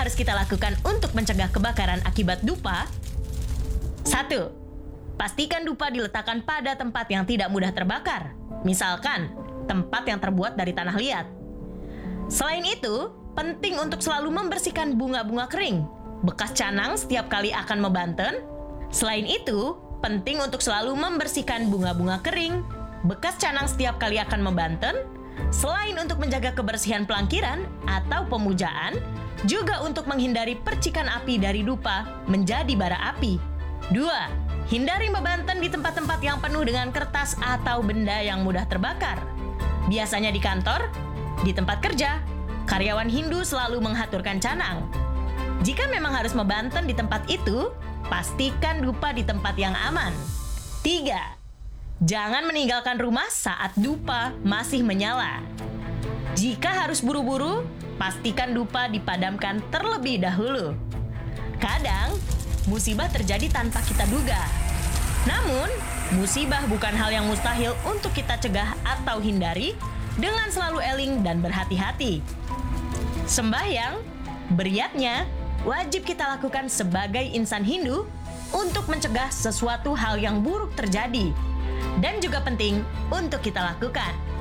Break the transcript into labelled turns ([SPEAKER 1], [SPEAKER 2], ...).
[SPEAKER 1] harus kita lakukan untuk mencegah kebakaran akibat dupa? 1. Pastikan dupa diletakkan pada tempat yang tidak mudah terbakar. Misalkan, tempat yang terbuat dari tanah liat. Selain itu, penting untuk selalu membersihkan bunga-bunga kering, bekas canang setiap kali akan membanten. Selain itu, penting untuk selalu membersihkan bunga-bunga kering, bekas canang setiap kali akan membanten. Selain untuk menjaga kebersihan pelangkiran atau pemujaan, juga untuk menghindari percikan api dari dupa menjadi bara api. 2. Hindari membanten di tempat-tempat yang penuh dengan kertas atau benda yang mudah terbakar. Biasanya di kantor, di tempat kerja, karyawan Hindu selalu menghaturkan canang. Jika memang harus membanten di tempat itu, pastikan dupa di tempat yang aman. 3. Jangan meninggalkan rumah saat dupa masih menyala. Jika harus buru-buru, pastikan dupa dipadamkan terlebih dahulu. Kadang, musibah terjadi tanpa kita duga. Namun, musibah bukan hal yang mustahil untuk kita cegah atau hindari dengan selalu eling dan berhati-hati. Sembahyang, beriatnya, wajib kita lakukan sebagai insan Hindu untuk mencegah sesuatu hal yang buruk terjadi. Dan juga penting untuk kita lakukan.